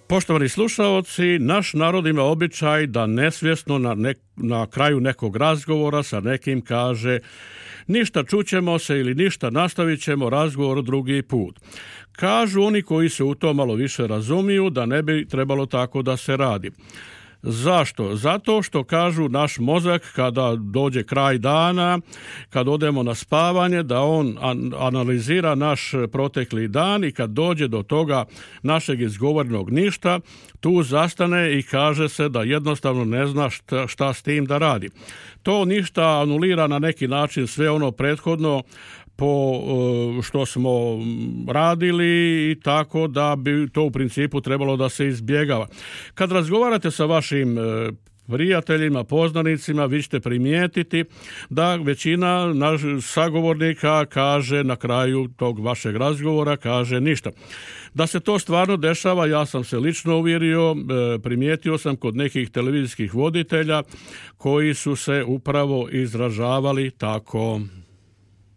Poštovani slušaoci, naš narod ima običaj da nesvjesno na kraju nekog razgovora sa nekim kaže ništa, čućemo se ili ništa, nastavit ćemo razgovor drugi put. Kažu oni koji se u to malo više razumiju da ne bi trebalo tako da se radi. Zašto? Zato što kažu naš mozak kada dođe kraj dana, kad odemo na spavanje, da on analizira naš protekli dan i kad dođe do toga našeg izgovornog ništa, tu zastane i kaže se da jednostavno ne zna šta s tim da radi. To ništa anulira na neki način sve ono prethodno po što smo radili i tako da bi to u principu trebalo da se izbjegava. Kad razgovarate sa vašim prijateljima, poznanicima, vi ćete primijetiti da većina sagovornika kaže na kraju tog vašeg razgovora, kaže ništa. Da se to stvarno dešava, ja sam se lično uvjerio, primijetio sam kod nekih televizijskih voditelja koji su se upravo izražavali tako.